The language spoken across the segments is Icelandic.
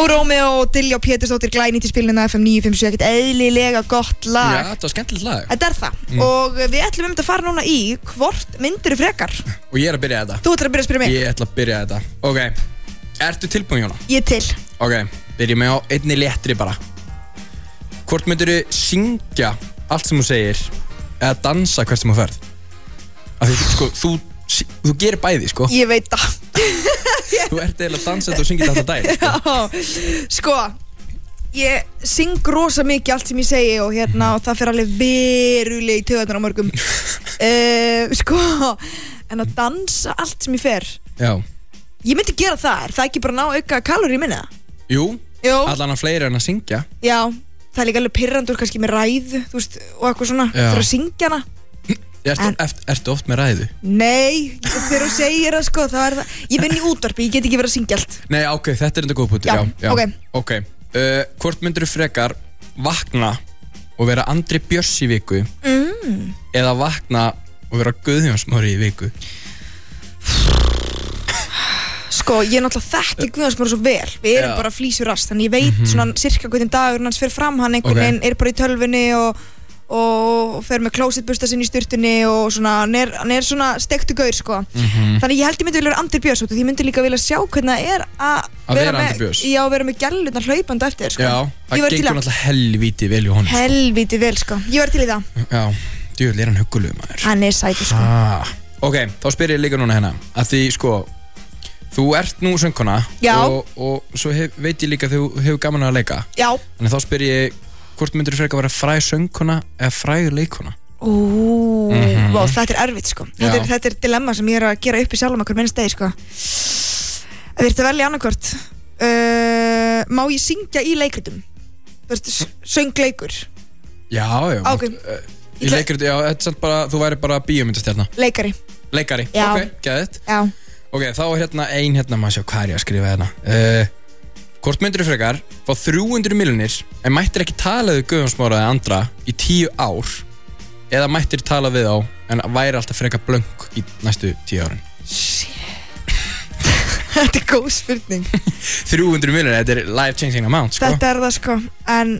Og Rómeó og Diljá Pétursdóttir glænýtt í spilinu FM 957, ekkert eðlilega gott lag. Já, þetta var skemmtilegt lag. Þetta það. Og við ætlum að fara núna í hvort myndirðu frekar. Og ég að byrja þetta. Þú ætlar að byrja að spyrja mig. Ég ætla að byrja þetta. Ok, ertu tilbúin, Jóna? Ég til. Ok, byrjum við á einni léttri bara. Hvort myndirðu syngja allt sem þú segir eða dansa hvert sem þú ferð? Af því, sko, þú gerir bæði, sko. Ég veit það. Þú ert eiginlega að dansa þetta og syngja þetta alltaf daginn, sko. Já, sko, ég syng rosa mikið allt sem ég segi og og það fer alveg verulega í taugarnar á mörgum. Sko, en að dansa allt sem ég fer. Já. Ég myndi gera það, er það ekki bara ná auka kalóri í minni það? Jú, Jú. allan að fleiri en að syngja. Já, það er líka alveg pirrandur kannski með ræðu, þú veist, og eitthvað svona, fyrir að syngja hana. Ertu oft með ræðu? Nei, þegar þú segir það sko, það er það. Ég vinn í útvarpi, ég get ekki verið að syngja allt. Nei, ok, þetta er enda góð punktur, já. Ok. Hvort myndirðu frekar vakna og vera Andri Björns í viku eða vakna og vera Guðjón Smári í viku? Sko, ég náttúrulega þekki Guðjón Smára svo vel. Við erum bara flýsur rast, þannig ég veit svona cirka hvernig dagurinn hans fer fram. Hann einhvern veginn er bara í tölvunni og fer með klósettbursta sinn í sturtunni og svona, hann er svona steiktu gaur, sko. Þannig ég held ég myndi vilja vera Andri Björns út og ég myndi líka vilja sjá hvernig það er að vera Andri Björns? Já, vera með gælurnar hlaupandi eftir, sko. Já, það gengur náttúrulega helvíti vel í honum. Helvíti vel, sko. Ég var til í það. Já, djúvel er hann huggulegur maður. Hann er sætur, sko. Ok, þá spyr ég líka núna hérna, að því, sko, þú ert nú söngkona og svo veit ég líka að þú hefur gaman að leika. Já. Þannig þá spyr ég, hvort myndirðu frekar vera fræg söngkona eða fræg leikona? Vá, þetta er erfitt, sko. Þetta er dilemma sem ég er að gera upp í sjálfum okkur minnst degi, sko. Ef ég að velja annarkvort, má ég syngja í leikritum? Þú veist, söngleikur. Já. Ok. Í leikritum, já, þetta er samt bara, þú væri bara bíómyndastjarna. Leikari. Já. Ok, geðið. Já. Ok, þá er maður sjá hvað er ég að skrifa hérna. Hvort myndirðu frekar fá 300 milljónir en mættir ekki tala við Guðjón Smára eða andra í 10 ár eða mættir tala við á en væri alltaf frekar blönk í næstu 10 árin? Shit. Þetta er góð spurning. 300 milljónir, þetta er life changing amount, sko. Þetta er það, sko, en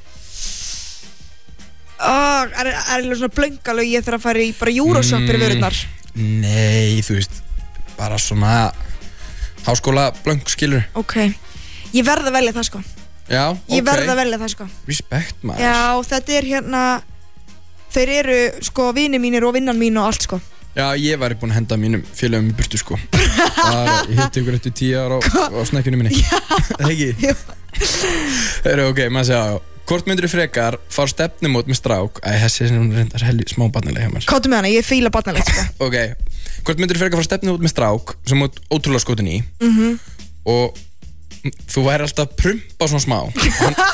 er svona blönk alveg ég þarf að fara í bara Euroshopper vörurnar? Nei, þú veist, bara svona háskóla blönk, skilur. Ok. Ég verð að velja það, sko. Já, ok. Ég verð að velja það, sko. Respekt, maður. Já, þetta er þeir eru, sko, vinir mínir og vinnan mín og allt, sko. Já, ég væri búinn að henda mínum félögum í burtu, sko. Ég hitti ykkur eftir 10 ára á snekkjunni minni. Já. Ekki? Já. Ok, maður segja, hvort myndirðu frekar fá stefnumót með strák? Þessi er reyndar smá barnaleg hjá mér. Káttu með hana, ég fíla barnalegt, sko. Ok, hvort myndirðu frekar fá stefnumót með strák sem þú ert ótrúlega skotin í og þú væri alltaf að prumpa svona smá og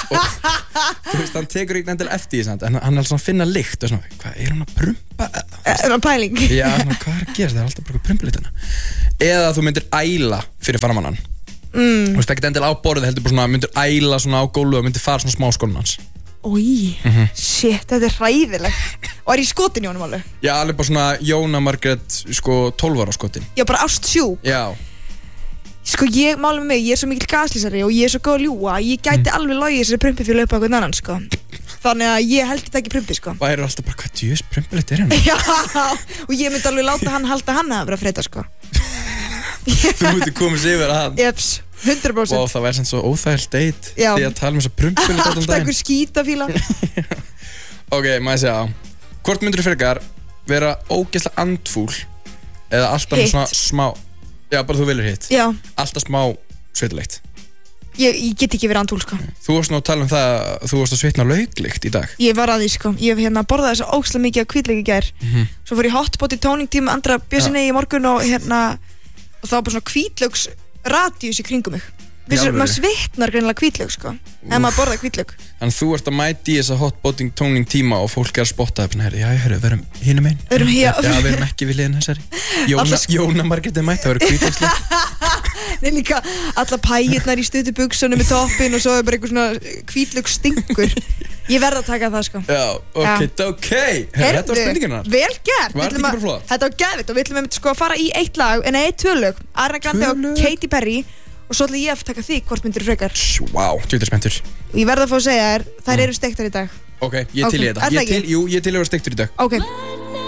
þú veist, hann tekur ekki endilega eftir því en hann er alltaf að finna lykt og svona, hvað, er hann að prumpa? Er hann pæling? Já, hvað er að gera, það er alltaf bara að prumpa lykt hana. Eða þú myndir æla fyrir faramannan. Þú veist, ekkert endilega á borðið, heldur bara svona, myndir æla svona á gólfu og myndir fara svona smá skónum hans. Ói, shit, þetta er hræðilegt. Og er ég skotin í honum alveg? Já, alveg bara svona Jóna Margrét, sko, 12 ára skotin. Já, bara ástsjúk. Já. Sko, ég mála með mig, ég er svo mikil gaslýsari og ég er svo góð að ljúga, ég gæti alveg logið þessari prumpifjölu upp á einhvern annan, sko. Þannig að ég held þetta ekki prumpi, sko. Það eru alltaf bara, hvað djús prumpilegt er hann? Já, og ég myndi alveg láta hann halda hann að vera að freyta, sko. Þú myndi komast yfir að hann. Jeps, 100%. Og það væri sem svo óþægild date Já. því að tala um þess að prumpilegt allan Alltaf daginn. einhver skítafíla. Ok, maður segja, hvort myndirðu frekar vera ógeðslega andfúl eða alltaf Hitt. svona smá, já, bara þú velur hitt. Já, Alltaf smá sveitalegt. ég get ekki verið andúl, sko. Þú varst nú að tala um það að þú varst að svitna lauklykt í dag. Ég var að því, sko. Ég hef borðað þessu ógeðslega mikið af hvítlauk í gær. Svo fór ég hotpot í tóningtíma Andra Björnsinni í morgun og og það var bara svona hvítlauks radíus í kringum mig. Maður svitnar greinilega hvítlauk, sko, ef maður borðar hvítlauk. Þannig þú ert að mæti í þessa hotboting tóning tíma og fólk er að spotta það, herri, já, herri, verum hinum einn. Já, verum ekki við liðin þessari. Jóna Margrét er mætt, það verður hvítlaukslegt. Nei, líka alla pæjurnar í stuttu buksunum með toppinn og svo er bara einhver svona hvítlauk stinkur. Ég verð að taka það, sko. Já, ok. Þetta var spurningarnar. Vel gert. Var þetta ekki bara flott? Þetta var geðvitt og við ætlum sko að fara í eitt lag, en tvö lög. Ariana Grande og Katy Perry. og svo ætla ég að taka því hvort myndir frekar. Vá, tjóttir spenntur. Og ég verð að fá að segja þær eru steiktar í dag. Ok, ég til í þetta. Er það ekki? Jú, ég til í að vera steiktur í dag. Ok.